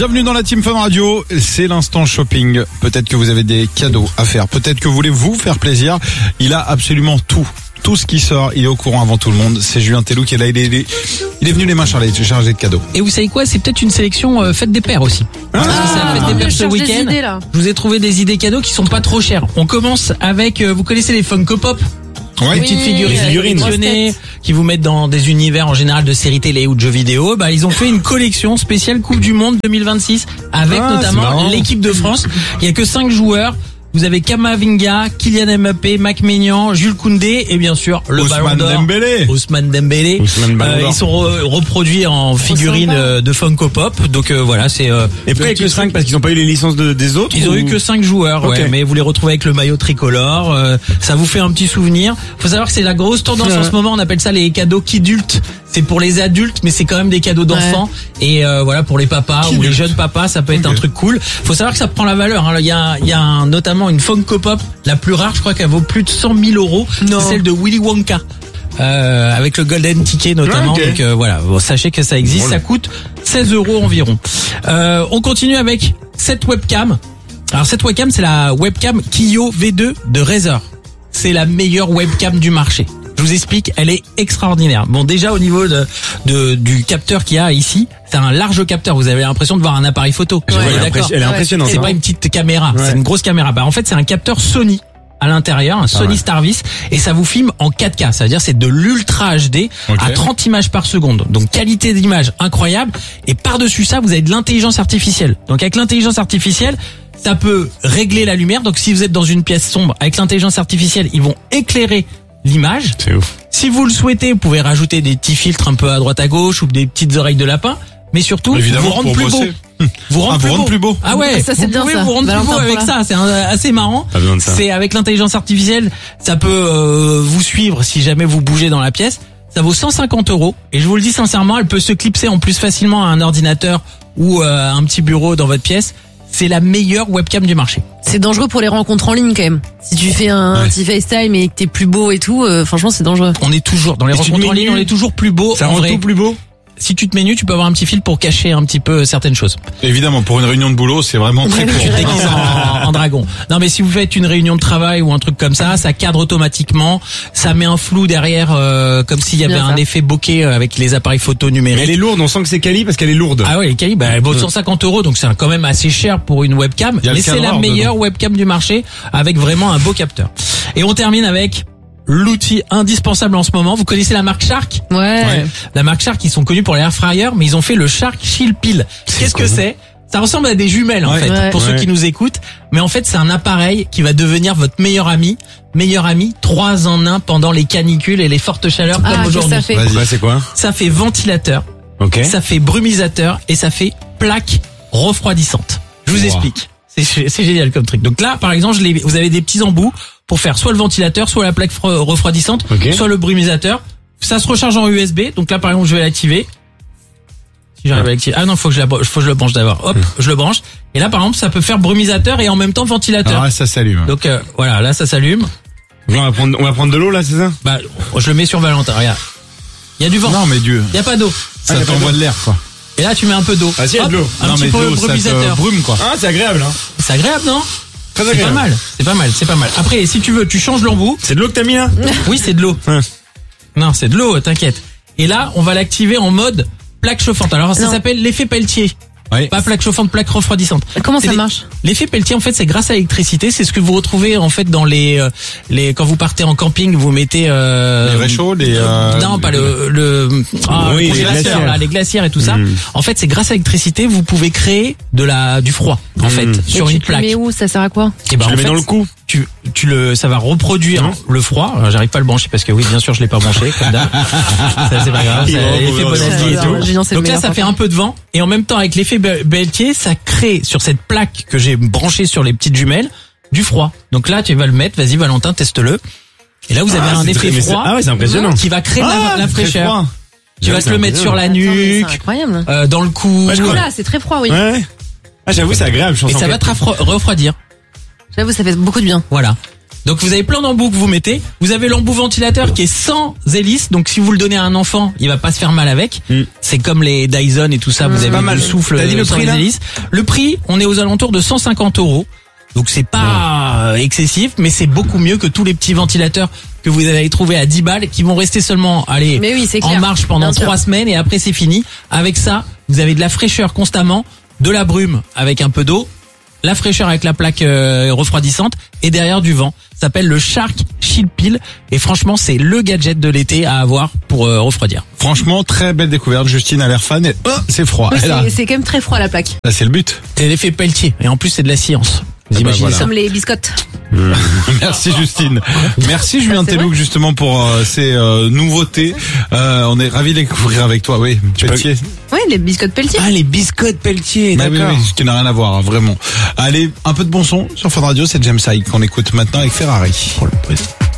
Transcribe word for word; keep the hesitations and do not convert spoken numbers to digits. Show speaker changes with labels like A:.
A: Bienvenue dans la Team Fun Radio, c'est l'instant shopping. Peut-être que vous avez des cadeaux à faire, peut-être que vous voulez vous faire plaisir. Il a absolument tout. Tout ce qui sort, il est au courant avant tout le monde. C'est Julien Tellou qui est là, il est, il est, il est venu les mains chargées, chargé de cadeaux.
B: Et vous savez quoi, c'est peut-être une sélection euh, fête des pères aussi.
A: Ah,
B: Parce que c'est la fête des pères ce week-end.
C: Idées, là.
B: Je vous ai trouvé des idées cadeaux qui sont pas trop chères. On commence avec, euh, vous connaissez les Funko Pop?
A: Ouais.
B: Les petites
C: Oui,
B: figurines,
C: les figurines.
B: collectionnées qui vous mettent dans des univers en général de séries télé ou de jeux vidéo. Bah, ils ont fait une collection spéciale Coupe du Monde deux mille vingt-six avec
A: Ah, c'est
B: notamment
A: marrant.
B: l'équipe de France. Il y a que cinq joueurs. Vous avez Kamavinga, Kylian Mbappé, Mac Maignan, Jules Koundé et bien sûr le Ballon
A: Ousmane
B: d'Or.
A: Dembélé.
B: Ousmane Dembélé.
A: Ousmane Ballon d'Or.
B: ils sont re- reproduits en figurines
C: sympa.
B: euh, de Funko Pop. Donc euh, voilà, c'est. Euh,
D: Et pourquoi il y a que
B: le
D: cinq parce qu'ils ont pas eu les licences de, des autres
B: Ils ont
D: ou...
B: eu que cinq joueurs, ouais,
D: Ok.
B: mais vous les retrouvez avec le maillot tricolore. Euh, ça vous fait un petit souvenir. Faut savoir que c'est la grosse tendance
D: Ouais.
B: en ce moment. On appelle ça les cadeaux kidultes. C'est pour les adultes, mais c'est quand même des cadeaux d'enfants. Et euh, voilà, pour les papas ou les jeunes papas, ça peut être
A: Ok.
B: un truc cool. Faut savoir que ça prend la valeur. Hein. Il y a, il y a un- notamment une Funko Pop, la plus rare, je crois qu'elle vaut plus de cent mille euros. C'est celle de Willy Wonka. Euh, avec le golden ticket notamment.
D: Ah, ok.
B: Donc euh, voilà, bon, sachez que ça existe. Ça coûte seize euros environ. Euh, on continue avec cette webcam. Alors cette webcam, c'est la webcam Kiyo V deux de Razer. C'est la meilleure webcam du marché. Je vous explique, elle est extraordinaire. Bon, déjà au niveau de, de du capteur qu'il y a ici, c'est un large capteur. Vous avez l'impression de voir un appareil photo.
D: Ouais,
B: On est
D: elle est
B: d'accord.
D: impressionnante. Elle est
C: Ouais.
D: impressionnante.
B: C'est
D: hein.
B: pas une petite caméra,
D: Ouais.
B: c'est une grosse caméra. Bah en fait, c'est un capteur Sony à l'intérieur, un Sony
D: ouais.
B: Starvis, et ça vous filme en quatre K. Ça veut dire c'est de l'ultra H D
A: Ok.
B: à trente images par seconde. Donc qualité d'image incroyable. Et par-dessus ça, vous avez de l'intelligence artificielle. Donc avec l'intelligence artificielle, ça peut régler la lumière. Donc si vous êtes dans une pièce sombre, avec l'intelligence artificielle, ils vont éclairer l'image.
D: C'est ouf.
B: Si vous le souhaitez, vous pouvez rajouter des petits filtres un peu à droite à gauche ou des petites oreilles de lapin. Mais surtout,
A: Évidemment,
B: vous rendre
A: pour
B: plus beau.
A: bosser.
B: Vous rendre
A: Ah,
B: plus,
A: vous rendre
B: beau.
A: plus beau.
B: Ah ouais,
C: Ça, c'est
B: vous
C: bien,
B: pouvez
C: ça.
B: vous rendre plus
C: Valentin
B: beau avec
C: Poulin.
B: ça. C'est un- assez marrant.
D: Pas besoin de ça.
B: C'est avec l'intelligence artificielle, ça peut euh, vous suivre si jamais vous bougez dans la pièce. Ça vaut cent cinquante euros. Et je vous le dis sincèrement, elle peut se clipser en plus facilement à un ordinateur ou euh, un petit bureau dans votre pièce. C'est la meilleure webcam du marché.
C: C'est dangereux pour les rencontres en ligne quand même. Si tu fais un
A: Ouais.
C: petit FaceTime et que t'es plus beau et tout, euh, franchement c'est dangereux.
B: On est toujours dans les
D: Et si tu te
B: rencontres en
D: mets
B: ligne,
D: nu,
B: on est toujours plus beau.
D: Ça
B: en
D: rend
B: vrai.
D: tout plus beau.
B: Si tu te mets nu, tu peux avoir un petit fil pour cacher un petit peu certaines choses.
A: Évidemment, pour une réunion de boulot, c'est vraiment très
C: Ouais,
A: court.
B: Tu te déguises en, en dragon. Non, mais si vous faites une réunion de travail ou un truc comme ça, ça cadre automatiquement, ça met un flou derrière, euh, comme s'il y avait
C: Bien
B: un
C: ça.
B: effet bokeh euh, avec les appareils photo
D: Mais
B: numériques.
D: elle est lourde, on sent que c'est quali parce qu'elle est lourde.
B: Ah ouais, les quali, bah, elle vaut cent cinquante euros, donc c'est quand même assez cher pour une webcam.
A: Il y a le
B: Mais c'est la
A: cadreur
B: meilleure webcam du marché avec vraiment un beau capteur. Et on termine avec l'outil indispensable en ce moment. Vous connaissez la marque Shark?
C: Ouais.
A: Ouais.
B: La marque Shark, ils sont connus pour les air fryers, mais ils ont fait le Shark Chill Pill. Qu'est-ce que
D: quoi,
B: c'est? Ça ressemble à des jumelles en
A: Ouais.
B: fait,
C: Ouais.
B: pour ceux
D: Ouais.
B: qui nous écoutent. Mais en fait, c'est un appareil qui va devenir votre meilleur ami. Meilleur ami, trois en un pendant les canicules et les fortes chaleurs
C: Ah,
B: comme
C: qu'est-ce que
B: aujourd'hui.
C: ça fait?
A: Vas-y.
D: Bah, c'est quoi?
B: Ça fait ventilateur,
D: Ok.
B: ça fait brumisateur et ça fait plaque refroidissante. Je vous
A: Wow.
B: explique. C'est c'est génial comme truc. Donc là, par exemple, je l'ai- vous avez des petits embouts pour faire soit le ventilateur, soit la plaque fro- refroidissante,
D: Ok.
B: soit le brumisateur. Ça se recharge en U S B. Donc là, par exemple, je vais l'activer. Si j'arrive à l'activer. Ah non, faut que je la, faut que je le branche d'abord. Hop, je le branche. Et là, par exemple, ça peut faire brumisateur et en même temps ventilateur.
A: Alors là, ça s'allume.
B: Donc euh, voilà, là, ça s'allume.
D: Là, on va prendre, on va prendre de l'eau là, c'est ça?
B: Bah, je le mets sur Valentin. Regarde. Il y a du vent.
A: Non, mais Dieu.
B: Il y a pas d'eau.
A: Ça
D: Ah, y a pas
A: t'envoie
D: d'eau.
A: de l'air, quoi.
B: Et là, tu mets un peu d'eau.
D: Ah, si, il y a de
B: Hop,
D: l'eau.
B: Un
A: non,
B: petit
A: mais
B: peu
A: de
B: de
A: l'eau, ça te
B: brumisateur.
A: brume, quoi.
D: Ah, c'est agréable, hein.
B: C'est agréable, non?
D: Très
B: C'est pas
D: agréable.
B: mal. C'est pas mal. C'est pas mal. Après, si tu veux, tu changes l'embout.
D: C'est de l'eau que t'as mis là?
B: Oui, c'est de l'eau.
D: Ouais.
B: Non, c'est de l'eau, t'inquiète. Et là, on va l'activer en mode plaque chauffante. Alors, ça
C: Non.
B: s'appelle l'effet Pelletier.
A: Ouais.
B: Pas plaque chauffante, plaque refroidissante.
C: Comment
B: C'est
C: ça
B: des-
C: marche?
B: L'effet Pelletier, en fait, c'est grâce à l'électricité. C'est ce que vous retrouvez, en fait, dans les, euh, les, quand vous partez en camping, vous mettez, euh,
A: Les réchauds, les, euh,
B: non, pas le, le, ah,
D: Oui,
B: le
D: les
B: congélateur,
D: glacières.
B: là, les glacières et tout ça.
D: Mm.
B: En fait, c'est grâce à l'électricité, vous pouvez créer de la, du froid, en
D: Mm.
B: fait,
D: Et
B: sur
C: Et
B: une
C: tu te le
B: plaque.
C: mets où? Ça sert à quoi?
B: Et ben,
D: Je
B: en
D: le mets
B: fait,
D: dans le cou.
B: tu, tu le, ça va reproduire
D: Non.
B: le froid. Alors, j'arrive pas à le brancher parce que oui, bien sûr, je l'ai pas branché, comme d'hab. Ça, c'est pas grave.
D: Il
B: Ça,
D: est
B: l'effet
D: mauvais
B: Bonazzi et
C: ordinateur.
B: tout.
C: Julien, c'est le
B: Donc là,
C: meilleur,
B: ça
C: par
B: fait un peu de vent. Et en même temps, avec l'effet Be- Pelletier, ça crée sur cette plaque que j'ai branchée sur les petites jumelles, du froid. Donc là, tu vas le mettre. Vas-y, Valentin, teste-le. Et là, vous avez
D: Ah,
B: un
D: c'est
B: effet
D: très- mais c'est-
B: froid
D: Ah ouais, c'est impressionnant.
B: qui va créer
D: Ah,
B: la, la
D: c'est très
B: fraîcheur.
D: froid.
B: Tu vas
D: Ouais,
B: te le
D: c'est
B: mettre sur la
C: Attends, mais
B: nuque,
C: C'est incroyable.
B: euh, dans le cou.
D: Ouais, je crois.
C: Là, c'est très froid, oui.
D: Ouais. Ah, j'avoue, c'est agréable, je
B: Et
D: pense.
B: ça va te raffro- refroidir.
C: J'avoue, ça fait beaucoup de bien.
B: Voilà. Donc vous avez plein d'embouts que vous mettez. Vous avez l'embout ventilateur qui est sans hélice. Donc si vous le donnez à un enfant, il va pas se faire mal avec.
D: Mm.
B: C'est comme les Dyson et tout ça. Vous avez
D: pas
B: le
D: mal.
B: souffle
D: T'as dit le
B: sans
D: prix, là
B: hélice. Le prix, on est aux alentours de cent cinquante euros. Donc c'est pas euh, excessif, mais c'est beaucoup mieux que tous les petits ventilateurs que vous allez trouver à dix balles qui vont rester seulement allez,
C: Mais oui, c'est
B: en
C: clair.
B: marche pendant
C: Bien sûr.
B: trois semaines et après c'est fini. Avec ça, vous avez de la fraîcheur constamment, de la brume avec un peu d'eau, la fraîcheur avec la plaque euh, refroidissante et derrière du vent. Ça s'appelle le Shark Chill Pill et franchement c'est le gadget de l'été à avoir pour euh, refroidir.
A: Franchement, très belle découverte. Justine a l'air fan et oh, c'est froid.
C: Oui,
A: Elle a-
C: c'est- c'est quand même très froid la plaque.
A: Là, c'est le but.
B: C'est l'effet Pelletier et en plus c'est de la science. Vous
A: Ah bah
B: imaginez
A: voilà.
B: ça
C: Comme les biscottes.
A: Merci Justine. Merci Julien
C: c'est
A: Tellouk
C: vrai.
A: justement pour euh, ces euh, nouveautés. Euh, on est ravis de les découvrir avec toi. Oui, Pelletier.
C: Oui, les biscottes Pelletier.
B: Ah les biscottes Pelletier,
A: Bah oui,
B: d'accord.
A: oui, ce qui n'a rien à voir, hein, vraiment. Allez, un peu de bon son sur Fun Radio, c'est James Hyde qu'on écoute maintenant avec Ferrari.
B: Pour le président.